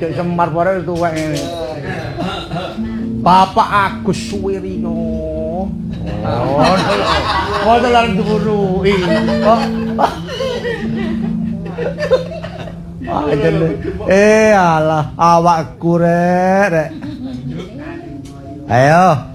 Cek Semar bareng tuwek ngene. Bapak Agus Suwiryo. Oh, dalan diburuhi. Alah, awakku rek. Ayo.